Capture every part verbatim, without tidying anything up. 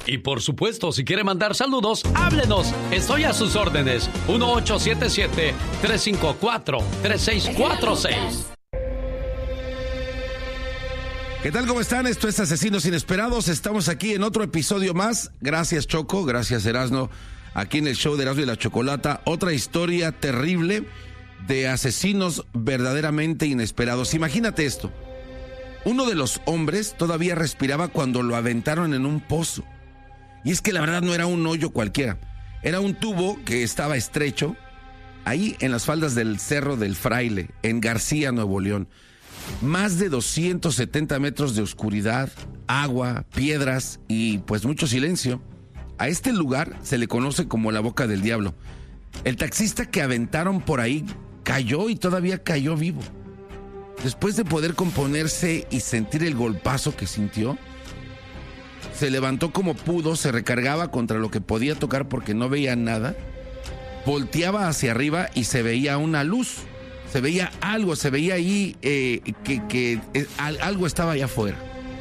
Y por supuesto, si quiere mandar saludos, háblenos. Estoy a sus órdenes. uno ocho siete siete, tres cinco cuatro, tres seis cuatro seis. ¿Qué tal? ¿Cómo están? Esto es Asesinos Inesperados. Estamos aquí en otro episodio más. Gracias, Choco. Gracias, Erasno. Aquí en el show de Erasno y la Chocolata. Otra historia terrible de asesinos verdaderamente inesperados. Imagínate esto. Uno de los hombres todavía respiraba cuando lo aventaron en un pozo. Y es que la verdad no era un hoyo cualquiera. Era un tubo que estaba estrecho ahí en las faldas del Cerro del Fraile, en García, Nuevo León. Más de doscientos setenta metros de oscuridad, agua, piedras y pues mucho silencio. A este lugar se le conoce como la Boca del Diablo. El taxista que aventaron por ahí cayó y todavía cayó vivo. Después de poder componerse y sentir el golpazo que sintió, se levantó como pudo, se recargaba contra lo que podía tocar porque no veía nada, volteaba hacia arriba y se veía una luz, se veía algo, se veía ahí eh, que, que eh, algo estaba allá afuera.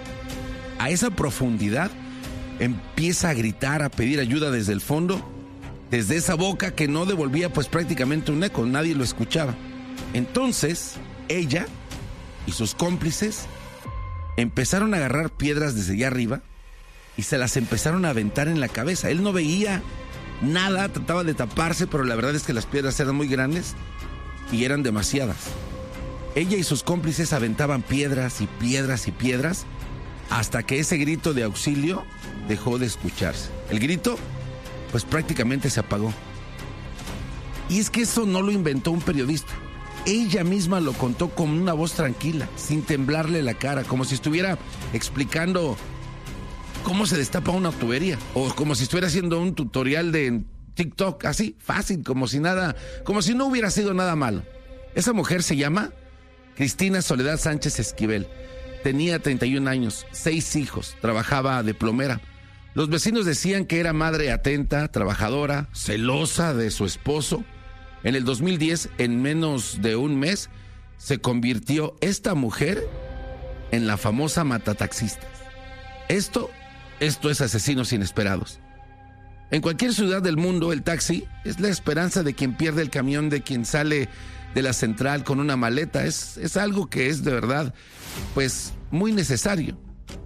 A esa profundidad empieza a gritar, a pedir ayuda desde el fondo, desde esa boca que no devolvía pues prácticamente un eco, nadie lo escuchaba. Entonces, ella y sus cómplices empezaron a agarrar piedras desde allá arriba y se las empezaron a aventar en la cabeza. Él no veía nada, trataba de taparse, pero la verdad es que las piedras eran muy grandes y eran demasiadas. Ella y sus cómplices aventaban piedras y piedras y piedras hasta que ese grito de auxilio dejó de escucharse. El grito, pues prácticamente se apagó. Y es que eso no lo inventó un periodista. Ella misma lo contó con una voz tranquila, sin temblarle la cara, como si estuviera explicando cómo se destapa una tubería, o como si estuviera haciendo un tutorial de TikTok, así, fácil, como si nada, como si no hubiera sido nada malo. Esa mujer se llama Cristina Soledad Sánchez Esquivel. Tenía treinta y un años, seis hijos, trabajaba de plomera. Los vecinos decían que era madre atenta, trabajadora, celosa de su esposo. En el dos mil diez, en menos de un mes, se convirtió esta mujer en la famosa matataxistas. Esto Esto es Asesinos Inesperados. En cualquier ciudad del mundo, el taxi es la esperanza de quien pierde el camión, de quien sale de la central con una maleta. Es, es algo que es de verdad, pues, muy necesario.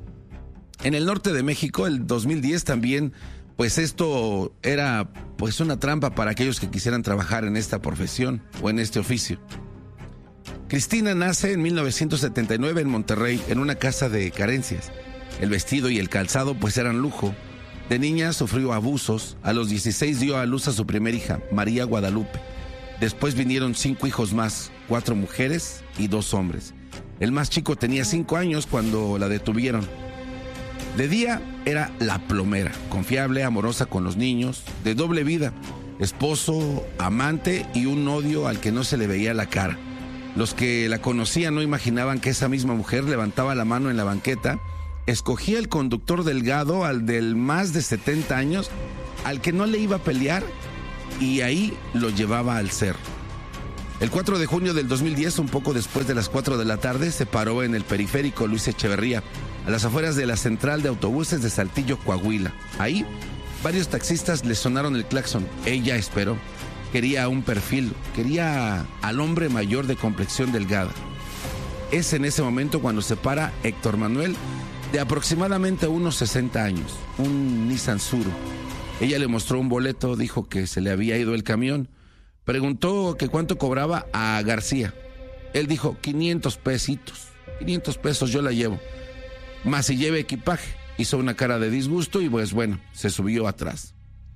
En el norte de México, el dos mil diez también, pues esto era pues una trampa para aquellos que quisieran trabajar en esta profesión o en este oficio. Cristina nace en mil novecientos setenta y nueve en Monterrey, en una casa de carencias. El vestido y el calzado pues eran lujo. De niña sufrió abusos. A los dieciséis dio a luz a su primera hija, María Guadalupe. Después vinieron cinco hijos más, cuatro mujeres y dos hombres. El más chico tenía cinco años cuando la detuvieron. De día era la plomera, confiable, amorosa con los niños, de doble vida, esposo, amante y un odio al que no se le veía la cara. Los que la conocían no imaginaban que esa misma mujer levantaba la mano en la banqueta, escogía el conductor delgado, al del más de setenta años, al que no le iba a pelear, y ahí lo llevaba al cerro. El cuatro de junio del dos mil diez, un poco después de las cuatro de la tarde, se paró en el periférico Luis Echeverría, a las afueras de la central de autobuses de Saltillo, Coahuila. Ahí, varios taxistas le sonaron el claxon. Ella esperó. Quería un perfil, quería al hombre mayor de complexión delgada. Es en ese momento cuando se para Héctor Manuel, de aproximadamente unos sesenta años, un Nissan Suro. Ella le mostró un boleto, dijo que se le había ido el camión, preguntó que cuánto cobraba a García. Él dijo, quinientos pesitos, quinientos pesos yo la llevo, más si lleve equipaje. Hizo una cara de disgusto y pues bueno, se subió atrás.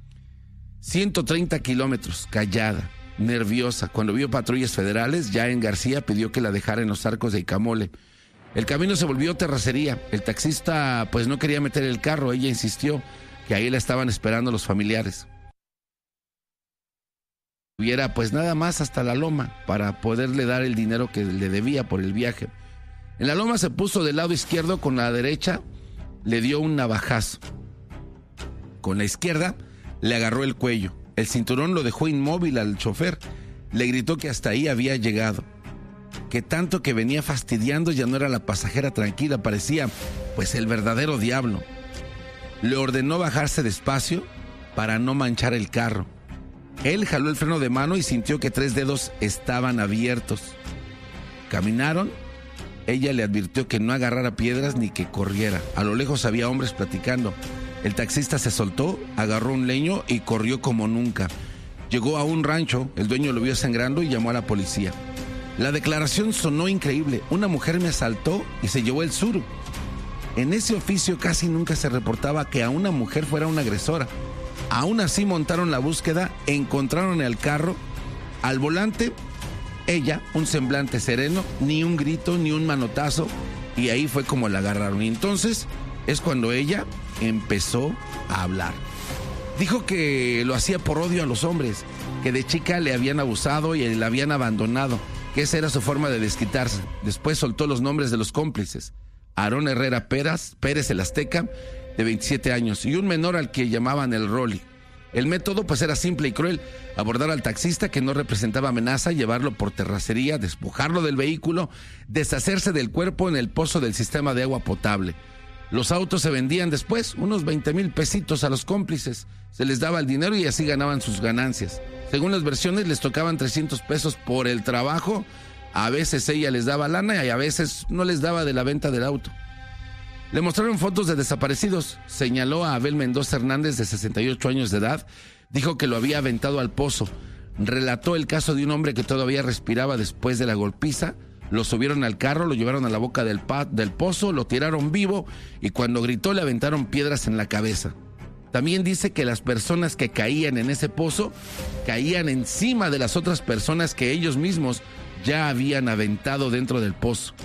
ciento treinta kilómetros, callada, nerviosa. Cuando vio patrullas federales, ya en García, pidió que la dejara en los arcos de Icamole. El camino se volvió terracería. El taxista pues no quería meter el carro. Ella insistió que ahí la estaban esperando los familiares. Hubiera pues nada más hasta la loma para poderle dar el dinero que le debía por el viaje. En la loma se puso del lado izquierdo, con la derecha le dio un navajazo. Con la izquierda le agarró el cuello. El cinturón lo dejó inmóvil al chofer. Le gritó que hasta ahí había llegado, que tanto que venía fastidiando ya no era la pasajera tranquila, parecía pues el verdadero diablo. le ordenó bajarse despacio para no manchar el carro. Él jaló el freno de mano y sintió que tres dedos estaban abiertos. Caminaron. Ella le advirtió que no agarrara piedras ni que corriera. A lo lejos había hombres platicando. El taxista se soltó, agarró un leño y corrió como nunca. Llegó a un rancho, el dueño lo vio sangrando y llamó a la policía. La declaración sonó increíble. Una mujer me asaltó y se llevó el suru. En ese oficio casi nunca se reportaba que a una mujer fuera una agresora. Aún así montaron la búsqueda, encontraron el carro, al volante, ella, un semblante sereno, ni un grito, ni un manotazo, y ahí fue como la agarraron. Y entonces es cuando ella empezó a hablar. Dijo que lo hacía por odio a los hombres, que de chica le habían abusado y la habían abandonado, que esa era su forma de desquitarse. Después soltó los nombres de los cómplices: Aarón Herrera Pérez, Pérez el Azteca, de veintisiete años, y un menor al que llamaban el Rolly. El método pues era simple y cruel: abordar al taxista que no representaba amenaza, llevarlo por terracería, despojarlo del vehículo, deshacerse del cuerpo en el pozo del sistema de agua potable. Los autos se vendían después, unos veinte mil pesitos a los cómplices. Se les daba el dinero y así ganaban sus ganancias. Según las versiones, les tocaban trescientos pesos por el trabajo. A veces ella les daba lana y a veces no les daba de la venta del auto. Le mostraron fotos de desaparecidos. Señaló a Abel Mendoza Hernández, de sesenta y ocho años de edad. Dijo que lo había aventado al pozo. Relató el caso de un hombre que todavía respiraba después de la golpiza. Lo subieron al carro, lo llevaron a la boca del, pa- del pozo, lo tiraron vivo y cuando gritó le aventaron piedras en la cabeza. También dice que las personas que caían en ese pozo caían encima de las otras personas que ellos mismos ya habían aventado dentro del pozo.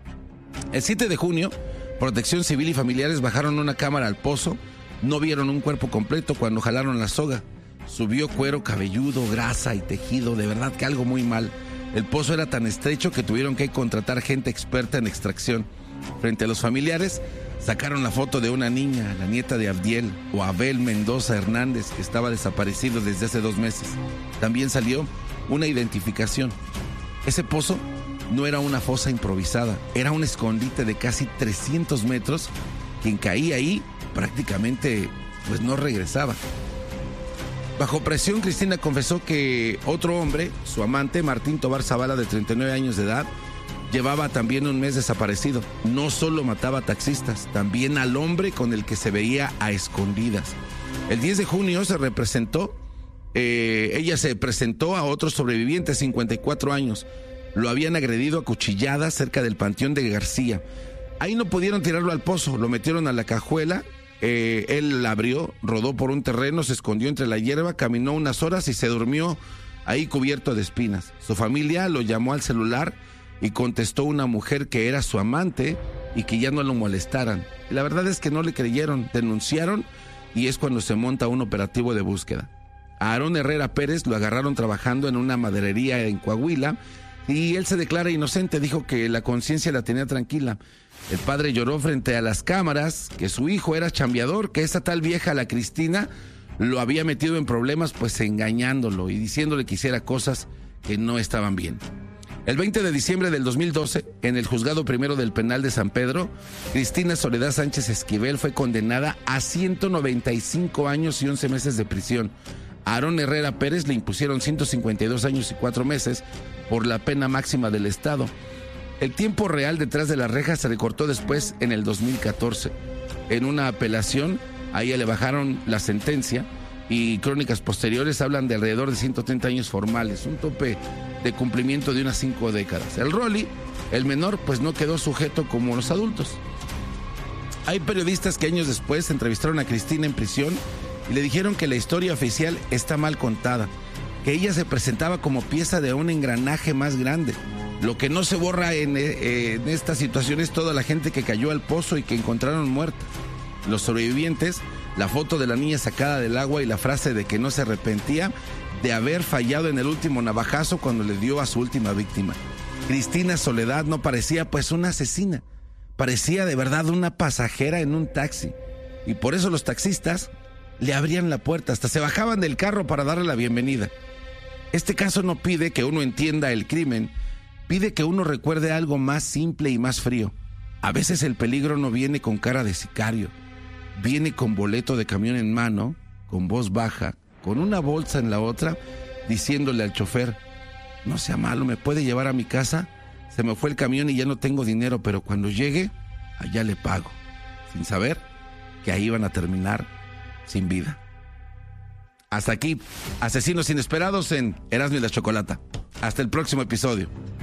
El siete de junio, Protección Civil y familiares bajaron una cámara al pozo. No vieron un cuerpo completo cuando jalaron la soga. Subió cuero cabelludo, grasa y tejido, de verdad que algo muy mal. El pozo era tan estrecho que tuvieron que contratar gente experta en extracción. Frente a los familiares, sacaron la foto de una niña, la nieta de Abdiel, o Abel Mendoza Hernández, que estaba desaparecido desde hace dos meses. También salió una identificación. Ese pozo no era una fosa improvisada, era un escondite de casi trescientos metros. Quien caía ahí prácticamente pues no regresaba. Bajo presión, Cristina confesó que otro hombre, su amante, Martín Tobar Zavala, de treinta y nueve años de edad, llevaba también un mes desaparecido. No solo mataba taxistas, también al hombre con el que se veía a escondidas. El diez de junio se representó, eh, ella se presentó a otro sobreviviente, cincuenta y cuatro años. Lo habían agredido a cuchilladas cerca del Panteón de García. Ahí no pudieron tirarlo al pozo, lo metieron a la cajuela. Eh, él la abrió, rodó por un terreno, se escondió entre la hierba, caminó unas horas y se durmió ahí cubierto de espinas. Su familia lo llamó al celular y contestó una mujer que era su amante y que ya no lo molestaran. Y la verdad es que no le creyeron, denunciaron y es cuando se monta un operativo de búsqueda. A Aarón Herrera Pérez lo agarraron trabajando en una maderería en Coahuila y él se declara inocente, dijo que la conciencia la tenía tranquila. El padre lloró frente a las cámaras que su hijo era chambeador, que esa tal vieja, la Cristina, lo había metido en problemas pues engañándolo y diciéndole que hiciera cosas que no estaban bien. El veinte de diciembre del dos mil doce, en el juzgado primero del penal de San Pedro, Cristina Soledad Sánchez Esquivel fue condenada a ciento noventa y cinco años y once meses de prisión. A Aarón Herrera Pérez le impusieron ciento cincuenta y dos años y cuatro meses por la pena máxima del Estado. El tiempo real detrás de las rejas se recortó después en el dos mil catorce. En una apelación, a ella le bajaron la sentencia y crónicas posteriores hablan de alrededor de ciento treinta años formales, un tope de cumplimiento de unas cinco décadas. El Rolly, el menor, pues no quedó sujeto como los adultos. Hay periodistas que años después entrevistaron a Cristina en prisión y le dijeron que la historia oficial está mal contada, que ella se presentaba como pieza de un engranaje más grande. Lo que no se borra en, eh, en esta situación es toda la gente que cayó al pozo y que encontraron muerta. Los sobrevivientes, la foto de la niña sacada del agua y la frase de que no se arrepentía de haber fallado en el último navajazo cuando le dio a su última víctima. Cristina Soledad no parecía pues una asesina, parecía de verdad una pasajera en un taxi. Y por eso los taxistas le abrían la puerta, hasta se bajaban del carro para darle la bienvenida. Este caso no pide que uno entienda el crimen, pide que uno recuerde algo más simple y más frío. A veces el peligro no viene con cara de sicario. viene con boleto de camión en mano, con voz baja, con una bolsa en la otra, diciéndole al chofer, no sea malo, ¿me puede llevar a mi casa? Se me fue el camión y ya no tengo dinero, pero cuando llegue, allá le pago. Sin saber que ahí iban a terminar sin vida. Hasta aquí, Asesinos Inesperados en Erasmo y la Chocolata. Hasta el próximo episodio.